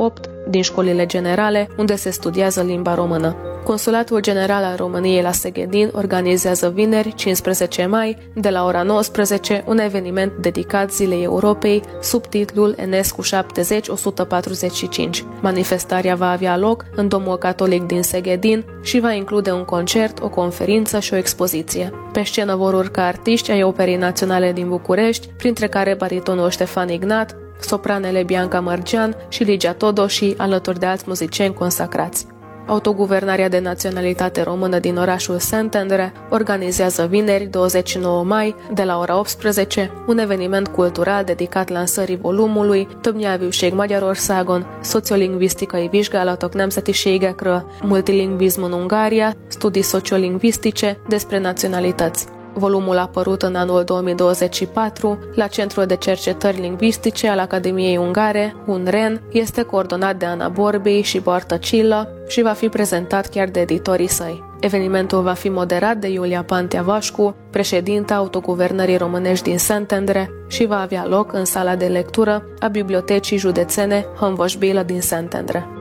8 din școlile generale, unde se studiază limba română. Consulatul General al României la Seghedin organizează vineri, 15 mai, de la ora 19, un eveniment dedicat Zilei Europei sub titlul Enescu 70-145. Manifestarea va avea loc în Domul Catolic din Seghedin și va include un concert, o conferință și o expoziție. Pe scenă vor urca artiști ai Operei Naționale din București, printre care baritonul Ștefan Ignat, sopranele Bianca Mărgean și Ligia Todoși, alături de alți muzicieni consacrați. Autoguvernarea de naționalitate română din orașul Szentendre organizează vineri, 29 mai, de la ora 18, un eveniment cultural dedicat lansării volumului Több nyelvűség Magyarországon, Szociolingvisztikai vizsgálatok nemzetiségekről, Multilingvizm în Ungaria, studii sociolingvistice despre naționalități. Volumul a apărut în anul 2024 la Centrul de Cercetări Lingvistice al Academiei Ungare, UNREN, este coordonat de Ana Borbei și Barta Cilla și va fi prezentat chiar de editorii săi. Evenimentul va fi moderat de Iulia Pantea Vașcu, președinta Autoguvernării Românești din Szentendre, și va avea loc în sala de lectură a Bibliotecii Județene Hănvășbilă din Szentendre.